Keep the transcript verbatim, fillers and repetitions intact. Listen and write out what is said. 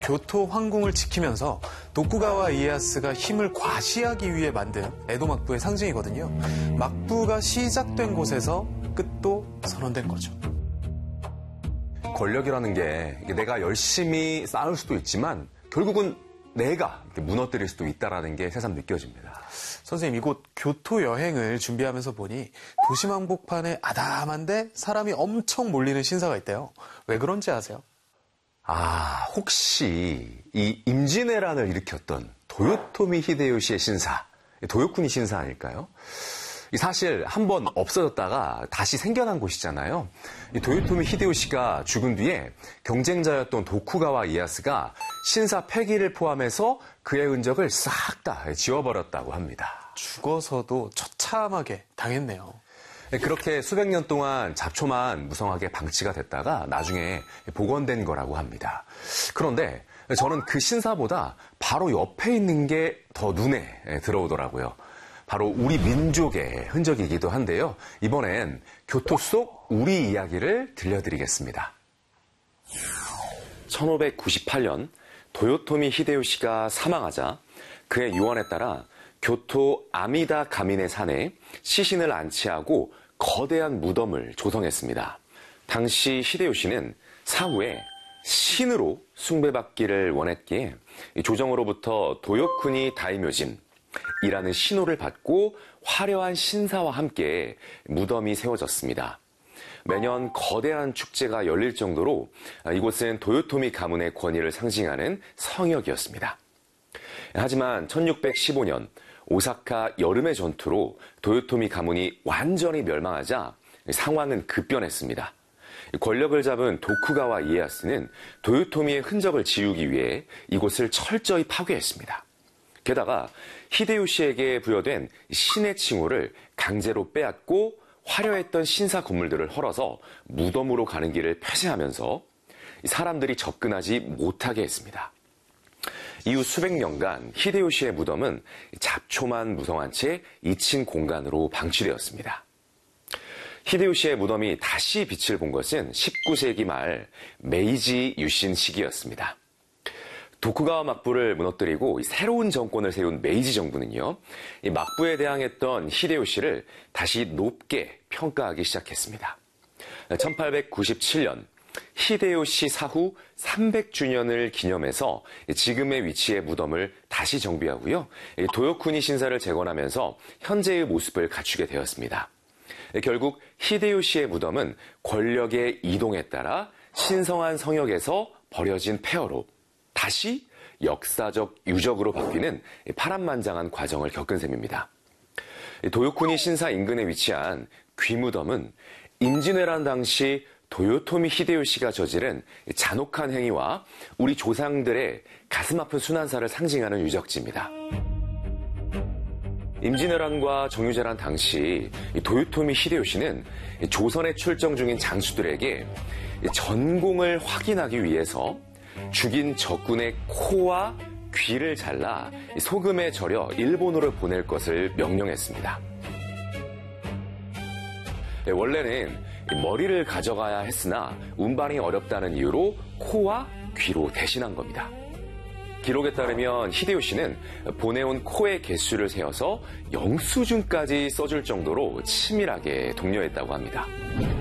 교토 황궁을 지키면서 도쿠가와 이에야스가 힘을 과시하기 위해 만든 에도 막부의 상징이거든요. 막부가 시작된 곳에서 끝도 선언된 거죠. 권력이라는 게 내가 열심히 쌓을 수도 있지만 결국은 내가 무너뜨릴 수도 있다는 게 새삼 느껴집니다. 선생님, 이곳 교토 여행을 준비하면서 보니 도심 한복판에 아담한데 사람이 엄청 몰리는 신사가 있대요. 왜 그런지 아세요? 아, 혹시 이 임진왜란을 일으켰던 도요토미 히데요시의 신사, 도요쿠니 신사 아닐까요? 사실 한번 없어졌다가 다시 생겨난 곳이잖아요. 이 도요토미 히데요시가 죽은 뒤에 경쟁자였던 도쿠가와 이에야스가 신사 폐기를 포함해서 그의 흔적을 싹 다 지워버렸다고 합니다. 죽어서도 처참하게 당했네요. 그렇게 수백 년 동안 잡초만 무성하게 방치가 됐다가 나중에 복원된 거라고 합니다. 그런데 저는 그 신사보다 바로 옆에 있는 게 더 눈에 들어오더라고요. 바로 우리 민족의 흔적이기도 한데요. 이번엔 교토 속 우리 이야기를 들려드리겠습니다. 천오백구십팔 년 도요토미 히데요시가 사망하자 그의 유언에 따라 교토 아미다 가민의 산에 시신을 안치하고 거대한 무덤을 조성했습니다. 당시 히데요시는 사후에 신으로 숭배받기를 원했기에 조정으로부터 도요쿠니 다이묘진 이라는 신호를 받고 화려한 신사와 함께 무덤이 세워졌습니다. 매년 거대한 축제가 열릴 정도로 이곳은 도요토미 가문의 권위를 상징하는 성역이었습니다. 하지만 천육백십오 년 오사카 여름의 전투로 도요토미 가문이 완전히 멸망하자 상황은 급변했습니다. 권력을 잡은 도쿠가와 이에야스는 도요토미의 흔적을 지우기 위해 이곳을 철저히 파괴했습니다. 게다가 히데요시에게 부여된 신의 칭호를 강제로 빼앗고 화려했던 신사 건물들을 헐어서 무덤으로 가는 길을 폐쇄하면서 사람들이 접근하지 못하게 했습니다. 이후 수백 년간 히데요시의 무덤은 잡초만 무성한 채 이 층 공간으로 방치되었습니다. 히데요시의 무덤이 다시 빛을 본 것은 십구 세기 말 메이지 유신 시기였습니다. 도쿠가와 막부를 무너뜨리고 새로운 정권을 세운 메이지 정부는요, 이 막부에 대항했던 히데요시를 다시 높게 평가하기 시작했습니다. 천팔백구십칠 년 히데요시 사후 삼백 주년을 기념해서 지금의 위치의 무덤을 다시 정비하고요, 도요쿠니 신사를 재건하면서 현재의 모습을 갖추게 되었습니다. 결국 히데요시의 무덤은 권력의 이동에 따라 신성한 성역에서 버려진 폐허로 다시 역사적 유적으로 바뀌는 파란만장한 과정을 겪은 셈입니다. 도요쿠니 신사 인근에 위치한 귀무덤은 임진왜란 당시 도요토미 히데요시가 저지른 잔혹한 행위와 우리 조상들의 가슴 아픈 순환사를 상징하는 유적지입니다. 임진왜란과 정유재란 당시 도요토미 히데요시는 조선에 출정 중인 장수들에게 전공을 확인하기 위해서 죽인 적군의 코와 귀를 잘라 소금에 절여 일본으로 보낼 것을 명령했습니다. 원래는 머리를 가져가야 했으나 운반이 어렵다는 이유로 코와 귀로 대신한 겁니다. 기록에 따르면 히데요시는 보내온 코의 개수를 세어서 영수증까지 써줄 정도로 치밀하게 독려했다고 합니다.